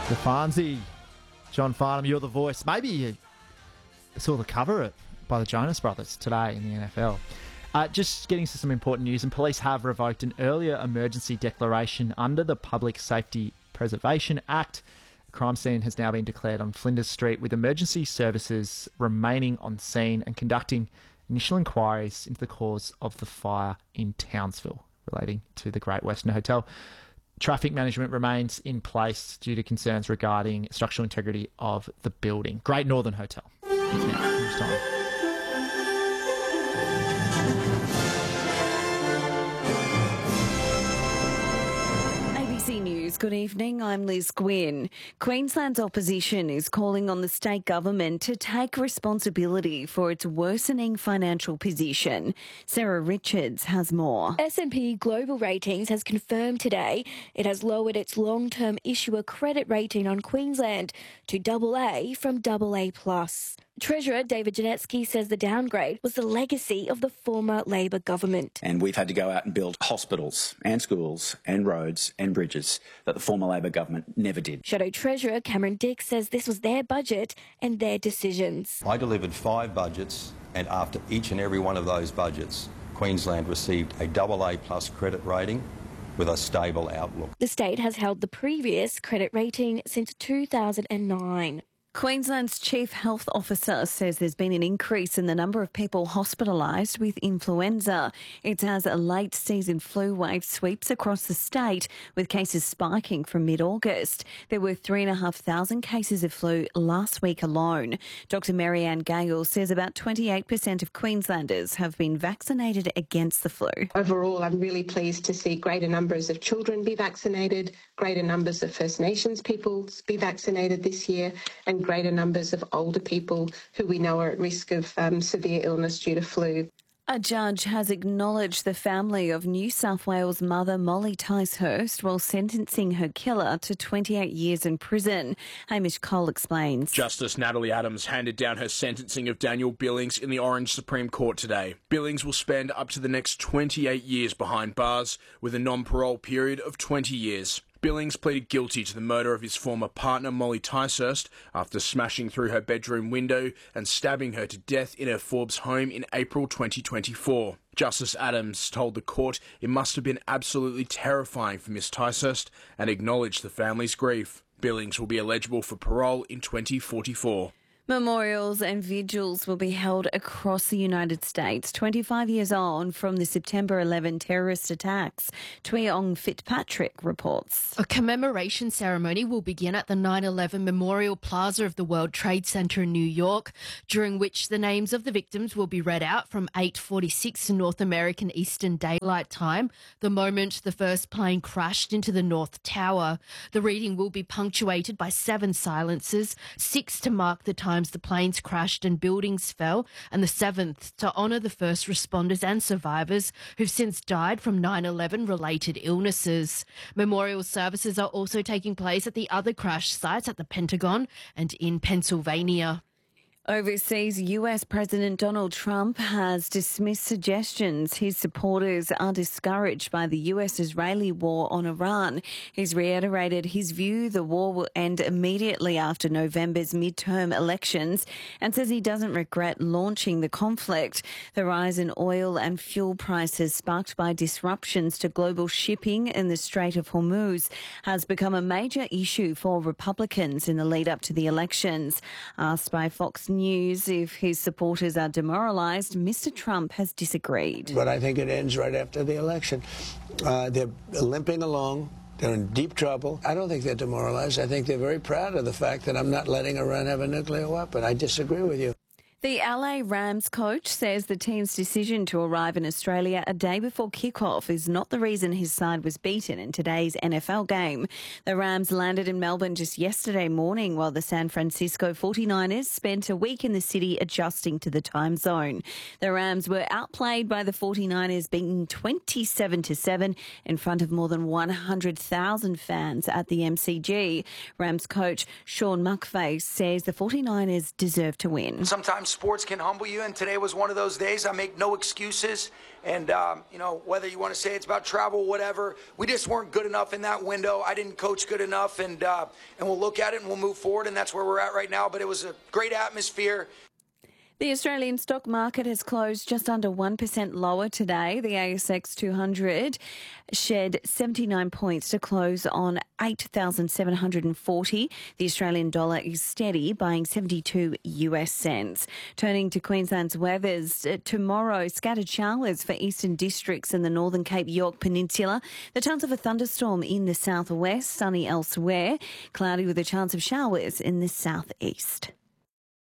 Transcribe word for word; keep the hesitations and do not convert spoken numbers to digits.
The Farnsey, John Farnham, you're the voice. Maybe you saw the cover by the Jonas Brothers today in the N F L. Uh, just getting to some important news, and police have revoked an earlier emergency declaration under the Public Safety Preservation Act. The crime scene has now been declared on Flinders Street, with emergency services remaining on scene and conducting initial inquiries into the cause of the fire in Townsville relating to the Great Western Hotel. Traffic management remains in place due to concerns regarding structural integrity of the building. Great Northern Hotel is now news time. News. Good evening, I'm Liz Gwynn. Queensland's opposition is calling on the state government to take responsibility for its worsening financial position. Sarah Richards has more. S and P Global Ratings has confirmed today it has lowered its long-term issuer credit rating on Queensland to double A from double A plus. Treasurer David Janetsky says the downgrade was the legacy of the former Labor government. And we've had to go out and build hospitals and schools and roads and bridges that the former Labor government never did. Shadow Treasurer Cameron Dick says this was their budget and their decisions. I delivered five budgets, and after each and every one of those budgets, Queensland received a double A plus credit rating with a stable outlook. The state has held the previous credit rating since two thousand nine. Queensland's Chief Health Officer says there's been an increase in the number of people hospitalised with influenza. It's as a late season flu wave sweeps across the state, with cases spiking from mid-August. There were three and a half thousand cases of flu last week alone. Doctor Marianne Gale says about twenty-eight percent of Queenslanders have been vaccinated against the flu. Overall, I'm really pleased to see greater numbers of children be vaccinated, greater numbers of First Nations people be vaccinated this year, and greater numbers of older people who we know are at risk of um, severe illness due to flu. A judge has acknowledged the family of New South Wales mother Molly Ticehurst while sentencing her killer to twenty-eight years in prison. Hamish Cole explains. Justice Natalie Adams handed down her sentencing of Daniel Billings in the Orange Supreme Court today. Billings will spend up to the next twenty-eight years behind bars, with a non-parole period of twenty years. Billings pleaded guilty to the murder of his former partner Molly Ticehurst after smashing through her bedroom window and stabbing her to death in her Forbes home in April twenty twenty-four. Justice Adams told the court it must have been absolutely terrifying for Miss Ticehurst and acknowledged the family's grief. Billings will be eligible for parole in twenty forty-four. Memorials and vigils will be held across the United States, twenty-five years on from the September eleventh terrorist attacks. Tweong Fitzpatrick reports. A commemoration ceremony will begin at the nine eleven Memorial Plaza of the World Trade Center in New York, during which the names of the victims will be read out from eight forty-six North American Eastern Daylight Time, the moment the first plane crashed into the North Tower. The reading will be punctuated by seven silences, six to mark the time the planes crashed and buildings fell, and the seventh to honour the first responders and survivors who've since died from nine eleven related illnesses. Memorial services are also taking place at the other crash sites at the Pentagon and in Pennsylvania. Overseas, U S President Donald Trump has dismissed suggestions his supporters are discouraged by the U S-Israeli war on Iran. He's reiterated his view the war will end immediately after November's midterm elections and says he doesn't regret launching the conflict. The rise in oil and fuel prices sparked by disruptions to global shipping in the Strait of Hormuz has become a major issue for Republicans in the lead up to the elections. Asked by Fox News if his supporters are demoralised, Mister Trump has disagreed. But I think it ends right after the election. Uh, they're limping along. They're in deep trouble. I don't think they're demoralised. I think they're very proud of the fact that I'm not letting Iran have a nuclear weapon. I disagree with you. The L A Rams coach says the team's decision to arrive in Australia a day before kickoff is not the reason his side was beaten in today's N F L game. The Rams landed in Melbourne just yesterday morning while the San Francisco forty-niners spent a week in the city adjusting to the time zone. The Rams were outplayed by the forty-niners, beaten twenty-seven to seven in front of more than one hundred thousand fans at the M C G. Rams coach Sean McVay says the forty-niners deserve to win. Sometimes sports can humble you, and today was one of those days. I make no excuses. And, um, you know, whether you want to say it's about travel, whatever, we just weren't good enough in that window. I didn't coach good enough, and uh, and we'll look at it and we'll move forward, and that's where we're at right now. But it was a great atmosphere. The Australian stock market has closed just under one percent lower today. The A S X two hundred shed seventy-nine points to close on eight thousand seven hundred forty. The Australian dollar is steady, buying seventy-two U S cents. Turning to Queensland's weathers, uh, tomorrow scattered showers for eastern districts and the northern Cape York Peninsula. The chance of a thunderstorm in the southwest, sunny elsewhere, cloudy with a chance of showers in the southeast.